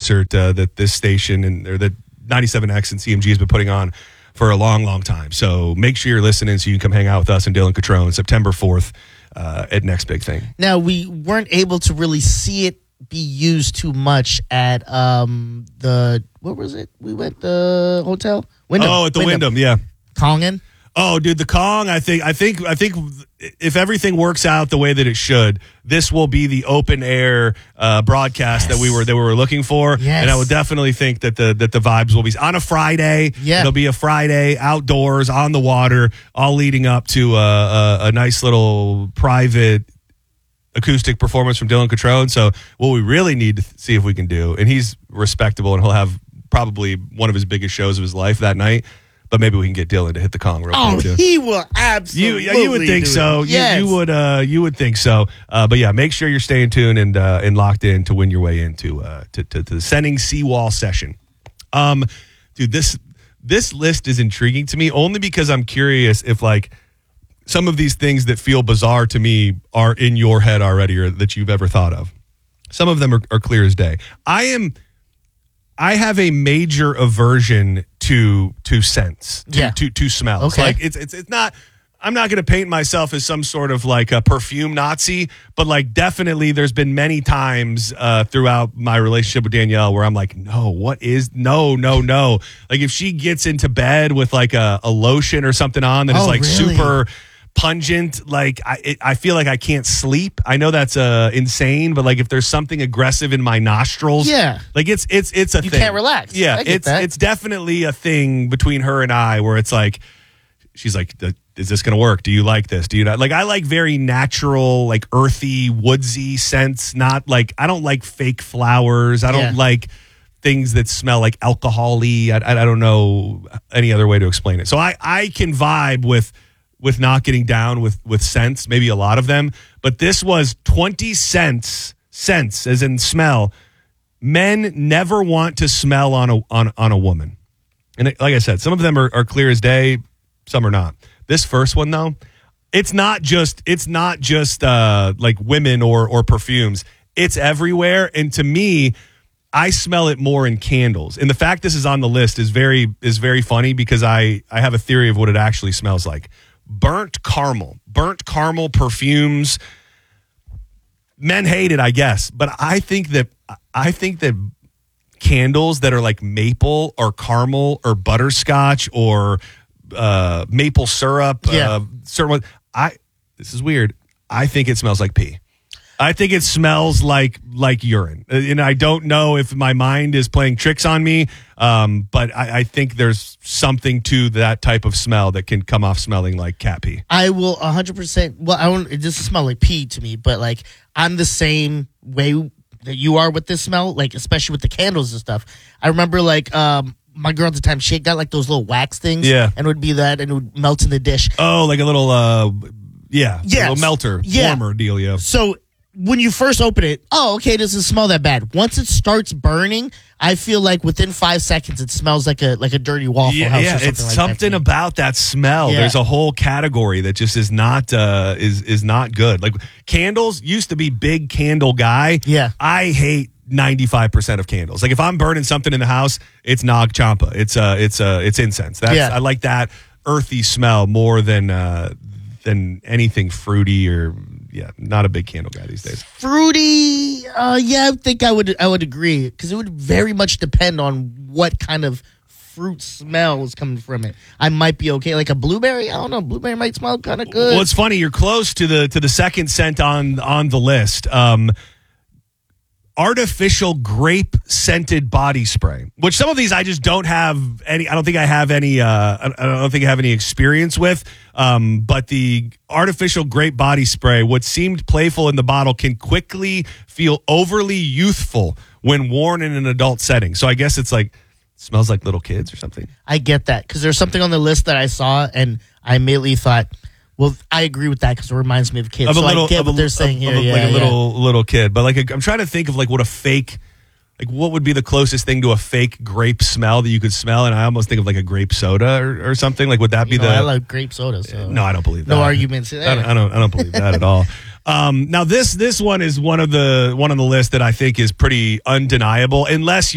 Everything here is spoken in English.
concert that this station or that 97X and CMG has been putting on for a long, long time. So make sure you're listening so you can come hang out with us and Dylan Catrone September 4th at Next Big Thing. Now, we weren't able to really see it be used too much at what was it? We went the hotel? Wyndham. Oh, at the Wyndham, yeah. Kongin? Oh, dude, the Kong, I think if everything works out the way that it should, this will be the open air broadcast that we were looking for. Yes. And I would definitely think that the vibes will be on a Friday. Yeah. It'll be a Friday outdoors on the water, all leading up to a nice little private acoustic performance from Dylan Catrone. So what we really need to see if we can do, and he's respectable and he'll have probably one of his biggest shows of his life that night. But maybe we can get Dylan to hit the Kong real quick too. He will absolutely. You would think so. Yes. You would think so. But yeah, make sure you're staying tuned and locked in to win your way into to the Sending Seawall session. Dude, this list is intriguing to me only because I'm curious if like some of these things that feel bizarre to me are in your head already or that you've ever thought of. Some of them are clear as day. I have a major aversion to scents, to smells. Okay. Like it's not. I'm not going to paint myself as some sort of like a perfume Nazi, but like definitely there's been many times throughout my relationship with Danielle where I'm like, no. Like if she gets into bed with like a lotion or something on that is like really? super pungent, like I feel like I can't sleep. I know that's insane, but like if there's something aggressive in my nostrils, like it's a thing. You can't relax. Yeah, it's definitely a thing between her and I where it's like she's like, is this gonna work? Do you like this? Do you not? Like I like very natural, like earthy, woodsy scents. Not like I don't like fake flowers. I don't like things that smell like alcohol-y. I don't know any other way to explain it. So I can vibe with not getting down with scents, maybe a lot of them. But this was 20 scents as in smell. Men never want to smell on a woman. And like I said, some of them are clear as day, some are not. This first one, though, it's not just like women or perfumes. It's everywhere. And to me, I smell it more in candles. And the fact this is on the list is very funny because I have a theory of what it actually smells like. Burnt caramel perfumes. Men hate it, I guess, but I think that candles that are like maple or caramel or butterscotch or maple syrup, this is weird. I think it smells like pee. I think it smells like urine. And I don't know if my mind is playing tricks on me, but I think there's something to that type of smell that can come off smelling like cat pee. I will 100%. Well, it doesn't smell like pee to me, but like I'm the same way that you are with this smell, like especially with the candles and stuff. I remember like my girl at the time, she got like those little wax things. Yeah. And it would be that and it would melt in the dish. Oh, like a little, a little melter, warmer deal, yeah. So when you first open it, it doesn't smell that bad. Once it starts burning, I feel like within 5 seconds it smells like a dirty Waffle House. Yeah, or something it's like something that about that smell. Yeah. There's a whole category that just is not is not good. Like candles, used to be big candle guy. Yeah, I hate 95% of candles. Like if I'm burning something in the house, it's Nag Champa. It's incense. I like that earthy smell more than anything fruity or. Yeah, not a big candle guy these days. Fruity, I think I would agree because it would very much depend on what kind of fruit smell is coming from it. I might be okay, like a blueberry. I don't know, blueberry might smell kind of good. Well, it's funny. You're close to the second scent on the list. Artificial grape scented body spray, which some of these I just don't have any. I don't think I have any. I don't think I have any experience with. But the artificial grape body spray, what seemed playful in the bottle, can quickly feel overly youthful when worn in an adult setting. So I guess it's like smells like little kids or something. I get that because there's something on the list that I saw and I immediately thought, well, I agree with that because it reminds me of kids. I get what they're saying here. Like a little kid. But like I'm trying to think of like what a fake, like what would be the closest thing to a fake grape smell that you could smell? And I almost think of like a grape soda or something. Like would that be I like grape soda. So. No, I don't believe that. No arguments. I don't believe that at all. Now this one is one on the list that I think is pretty undeniable, unless